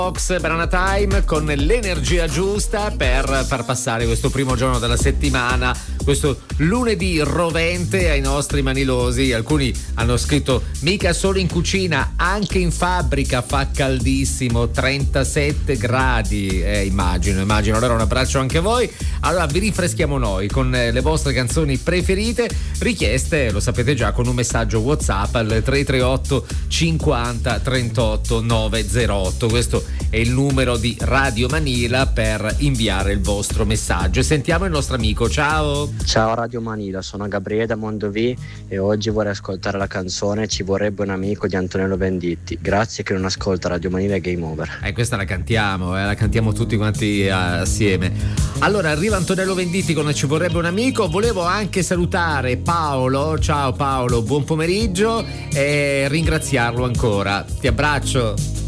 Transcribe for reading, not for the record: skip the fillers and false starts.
Banana Time con l'energia giusta per far passare questo primo giorno della settimana, questo lunedì rovente ai nostri manilosi. Alcuni hanno scritto mica solo in cucina, anche in fabbrica fa caldissimo, 37 gradi, immagino. Allora un abbraccio anche a voi. Allora vi rinfreschiamo noi con le vostre canzoni preferite, richieste, lo sapete già, con un messaggio WhatsApp al 338 50 38 908. Questo è il numero di Radio Manila per inviare il vostro messaggio. Sentiamo il nostro amico. Ciao Radio Manila, sono Gabriele da Mondovì e oggi vorrei ascoltare la canzone Ci vorrebbe un amico di Antonello Venditti. Grazie che non ascolta Radio Manila e Game Over. Questa la cantiamo tutti quanti assieme. Allora arriva Antonello Venditti con Ci vorrebbe un amico. Volevo anche salutare Paolo. Ciao Paolo, buon pomeriggio e ringraziarlo ancora. Ti abbraccio.